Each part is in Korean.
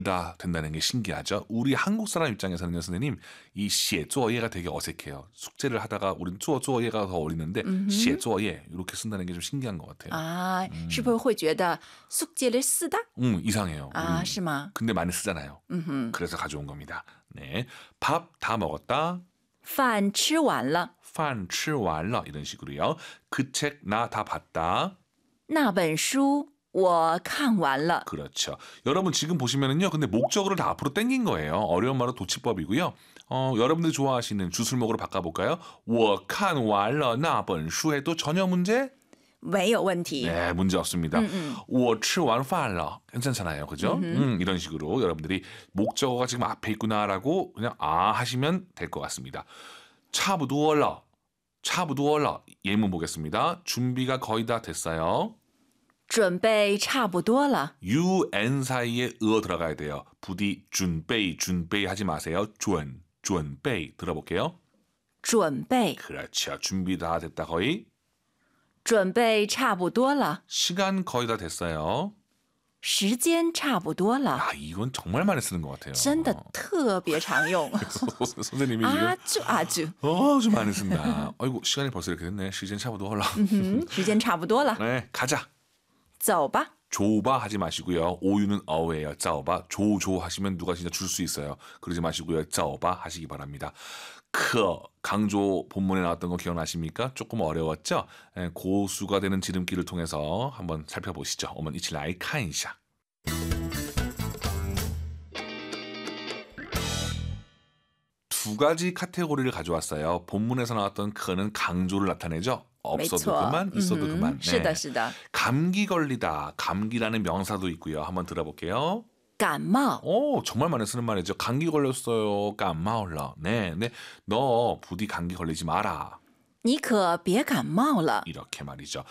다 된다는 게 신기하죠. 우리 한국 사람 입장에서는요, 선생님, 이 写作业가 되게 어색해요. 숙제를 하다가 우린 做作业가 더 어울리는데 写作业 이렇게 쓴다는 게 좀 신기한 것 같아요. 啊，是不是会觉得 숙제를 쓰다? 이상해요. 아, 우리. 是吗? 근데 많이 쓰잖아요. 그래서 가져온 겁니다. 네, 밥 다 먹었다. 饭吃完了饭吃完了 이런 식으로요. 그 책 나 다 봤다. 那本书我看完了 그렇죠. 여러분 지금 보시면은요. 근데 목적어를 다 앞으로 당긴 거예요. 어려운 말은 도치법이고요. 여러분들 좋아하시는 주술목으로 바꿔볼까요? 我看完了那本书 해도 전혀 문제? 没有问题 네, 문제 없습니다. 我吃完饭了 괜찮잖아요. 그죠? 이런 식으로 여러분들이 목적어가 지금 앞에 있구나라고 그냥 아 하시면 될 것 같습니다. 差不多了. 差不多了. 예문 보겠습니다. 준비가 거의 다 됐어요. 准备差不多了 UN 사이에 으어 들어가야 돼요. 부디 준비 하지 마세요. 준비 들어볼게요. 准备 그렇죠. 준비 다 됐다 거의. 准备差不多了 시간 거의 다 됐어요. 时间差不多了 아, 이건 정말 많이 쓰는 것 같아요. 真的特别常用 선생님이 지금 아주 아주 좀 많이 쓴다. 아이고 시간이 벌써 이렇게 됐네. 시간 차부터 헐라. 时间差不多了 네, 가자. 走吧 조바 하지 마시고요. 오유는 어예요. 짜오바 조조 하시면 누가 진짜 줄 수 있어요. 그러지 마시고요. 짜오바 하시기 바랍니다. 강조 본문에 나왔던 거 기억나십니까? 조금 어려웠죠? 고수가 되는 지름길을 통해서 한번 살펴보시죠. 我们一起来看一下. 두 가지 카테고리를 가져왔어요. 본문에서 나왔던 그는 강조를 나타내죠. 없어도 没错 그만, 있어도 그만. 是的是的 감기 걸리다. 감기라는 명사도 있고요. 한번 들어볼게요. 感冒 오, 정말 많이 쓰는 말이죠. 감기 걸렸어요. 깜마올라. 네, 너 부디 감기 걸리지 마라. 你可别感冒了 이렇게 말이죠.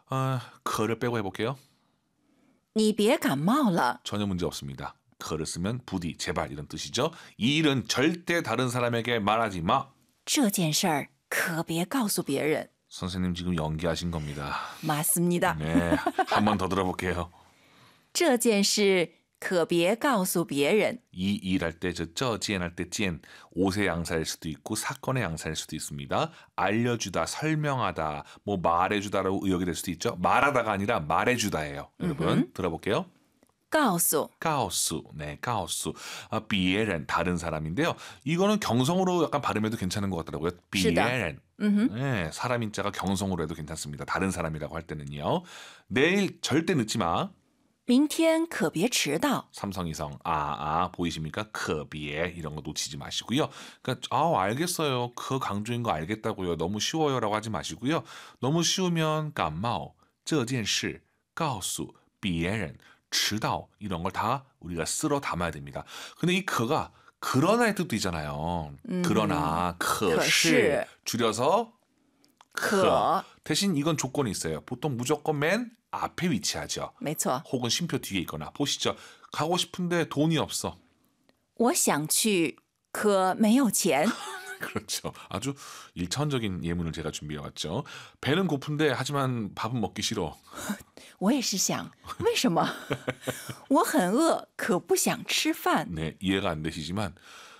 그를 빼고 해볼게요. 你别感冒了 전혀 문제 없습니다. 그를 쓰면 부디, 제발 이런 뜻이죠. 이 일은 절대 다른 사람에게 말하지 마. 这件事儿可别告诉别人 선생님 지금 연기하신 겁니다. 맞습니다 네, 한 번 더 들어볼게요. 这件事可别告诉别人 이 일할 때 할 때 찐 옷의 양사일 수도 있고 사건의 양사일 수도 있습니다. 알려주다, 설명하다, 뭐 말해주다라고 의역이 될 수도 있죠. 말하다가 아니라 말해주다예요. 여러분 들어볼게요. 告诉 가오수, 네, 가오수. 비에렌 다른 사람인데요. 이거는 경성으로 약간 발음해도 괜찮은 것 같더라고요. 비에렌. 네, 사람 인자가 경성으로 해도 괜찮습니다. 다른 사람이라고 할 때는요. 내일 절대 늦지 마. 明天可别迟到 삼성이성 보이십니까? 그비에 이런 거 놓치지 마시고요. 그러니까 알겠어요. 그 강조인 거 알겠다고요. 너무 쉬워요라고 하지 마시고요. 너무 쉬우면 感冒这件事告诉别人 迟到 이런 걸 다 우리가 쓸어 담아야 됩니다. 근데 이 그가 그러나의 뜻도 있잖아요. 그러나 可是 줄여서 可 대신 이건 조건이 있어요. 보통 무조건 맨 앞에 위치하죠. 没错 혹은 쉼표 뒤에 있거나. 보시죠. 가고 싶은데 돈이 없어. 我想去可没有钱 그렇죠. 아주 일차원적인 예문을 제가 준비해왔죠. 배는 고픈데 하지만 밥은 먹기 싫어. 我也是想为什么我很饿可不想吃饭 네, 이해가 안 되시지만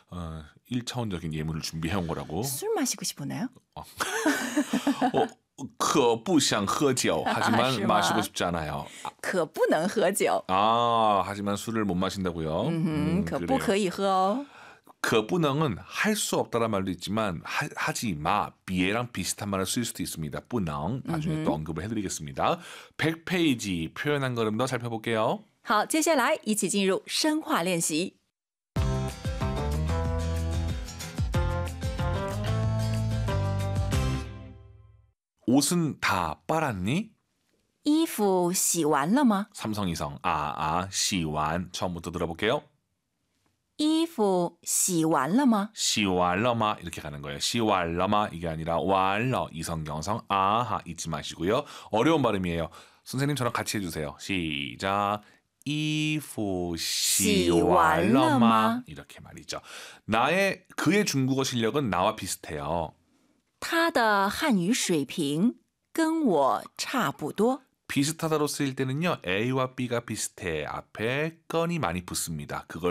1차원적인 예문을 준비해온 거라고. 술 마시고 싶으나요? 可不想喝酒 하지만 是吗? 마시고 싶지 않아요. 可不能喝酒 하지만 술을 못 마신다고요. 可不 그래요. 可以喝哦 그 뿌능은 할 수 없다는 말도 있지만 하지 마, 비에랑 비슷한 말을 쓸 수도 있습니다. 뿌능 나중에 또 언급을 해드리겠습니다. 100페이지 표현 걸음 더 살펴볼게요. 好，接下来一起进入深化练习。 옷은 다 빨았니? 衣服洗完了吗？ 삼성이성 시완 처음부터 들어볼게요. 衣服洗完了吗？ 시완러마 이렇게 가는 거예요. 시완러마 이게 아니라 완러 이성경성 아하 잊지 마시고요. 어려운 발음이에요. 선생님 저랑 같이 해주세요. 시작. 衣服洗完了吗? 이렇게 말이죠. 그의 중국어 실력은 나와 비슷해요. 他的汉语水平跟我差不多。 비슷하다로 쓰일 때는요. A와 B가 비슷해. 앞에 건이 많이 붙습니다. 그걸